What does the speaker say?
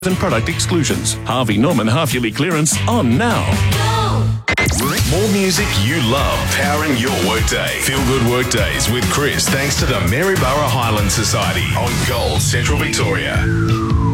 and product exclusions. Harvey Norman half-yearly clearance on now. More music you love, powering your workday. Feel Good Workdays with Chris, thanks to the Maryborough Highland Society on Gold Central Victoria.